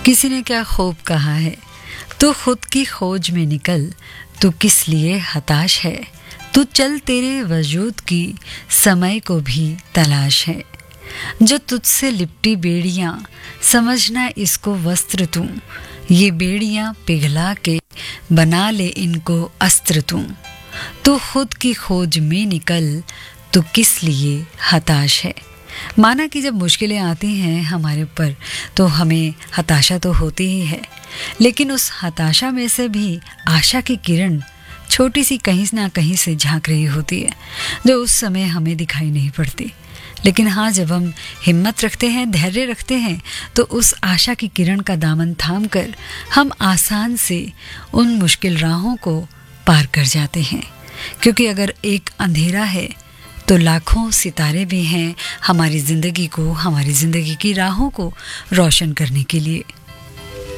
किसी ने क्या खूब कहा है, तू खुद की खोज में निकल, तू किस लिए हताश है, तू चल तेरे वजूद की समय को भी तलाश है। जो तुझसे लिपटी बेड़ियां, समझना इसको वस्त्र तू, ये बेड़ियां पिघला के बना ले इनको अस्त्र तू खुद की खोज में निकल, तू किस लिए हताश है। माना कि जब मुश्किलें आती हैं हमारे ऊपर तो हमें हताशा तो होती ही है, लेकिन उस हताशा में से भी आशा की किरण छोटी सी कहीं ना कहीं से झांक रही होती है, जो उस समय हमें दिखाई नहीं पड़ती। लेकिन हाँ, जब हम हिम्मत रखते हैं, धैर्य रखते हैं, तो उस आशा की किरण का दामन थाम कर हम आसान से उन मुश्किल राहों को पार कर जाते हैं। क्योंकि अगर एक अंधेरा है तो लाखों सितारे भी हैं हमारी ज़िंदगी को, हमारी ज़िंदगी की राहों को रोशन करने के लिए।